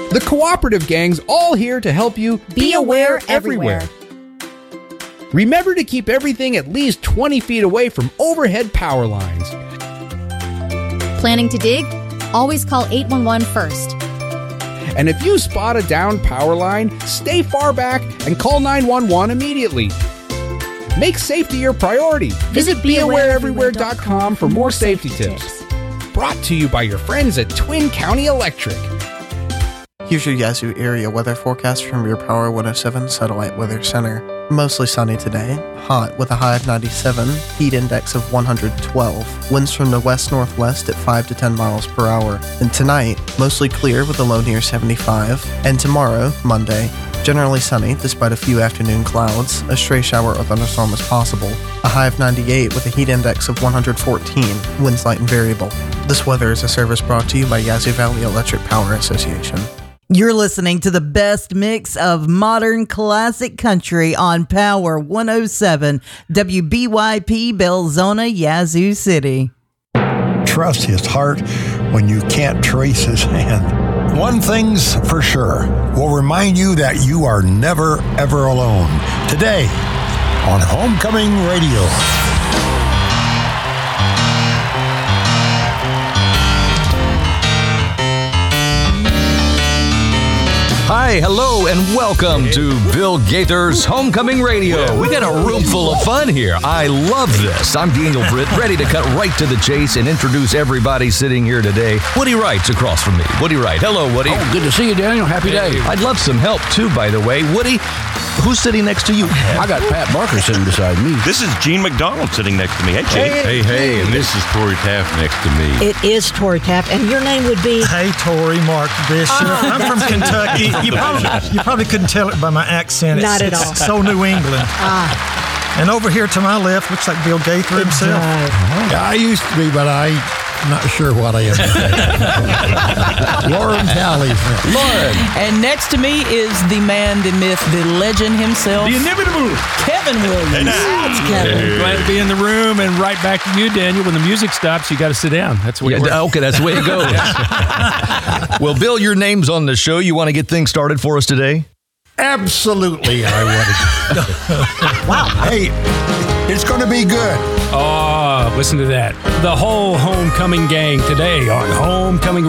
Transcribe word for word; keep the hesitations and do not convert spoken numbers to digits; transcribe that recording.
The cooperative gang's all here to help you be aware everywhere. Remember to keep everything at least twenty feet away from overhead power lines. Planning to dig? Always call eight one one first. And if you spot a downed power line, stay far back and call nine one one immediately. Make safety your priority. Visit be aware everywhere dot com for more safety tips. Brought to you by your friends at Twin County Electric. Here's your Yazoo area weather forecast from your Power one oh seven Satellite Weather Center. Mostly sunny today, hot with a high of ninety-seven, heat index of one hundred twelve, winds from the west-northwest at five to ten miles per hour. And tonight, mostly clear with a low near seventy-five. And tomorrow, Monday, generally sunny despite a few afternoon clouds. A stray shower or thunderstorm is possible. A high of ninety-eight with a heat index of one hundred fourteen, winds light and variable. This weather is a service brought to you by Yazoo Valley Electric Power Association. You're listening to the best mix of modern classic country on Power one oh seven, W B Y P Belzona, Yazoo City. Trust his heart when you can't trace his hand. One thing's for sure, we'll remind you that you are never, ever alone. Today on Homecoming Radio. Hi, hello, and welcome to Bill Gaither's Homecoming Radio. We got a room full of fun here. I love this. I'm Daniel Britt, ready to cut right to the chase and introduce everybody sitting here today. Woody Wright's across from me. Woody Wright. Hello, Woody. Oh, good to see you, Daniel. Happy day. I'd love some help, too, by the way. Woody, who's sitting next to you? I got Pat Barker sitting beside me. This is Gene McDonald sitting next to me. Hey, Gene. Hey, hey, hey, and this is Tori Taft next to me. It is Tori Taft, and your name would be? Hey, Tori, Mark Bishop. Oh, I'm from Kentucky. You probably, you probably couldn't tell it by my accent. It's, Not at it's all. so New England. Ah. And over here to my left looks like Bill Gaither himself. Uh-huh. Yeah, I used to be, but I'm not sure what I am. Lauren Talley. Lauren. And next to me is the man, the myth, the legend himself. The inimitable Kevin Williams. That's Kevin. Hey. Glad to be in the room, and right back to you, Daniel. When the music stops, you got to sit down. That's the way it works. Yeah, okay, that's the way it goes. Well, Bill, your name's on the show. You want to get things started for us today? Absolutely, I wanted. Wow. Hey, it's going to be good. Oh, listen to that. The whole Homecoming gang today on Homecoming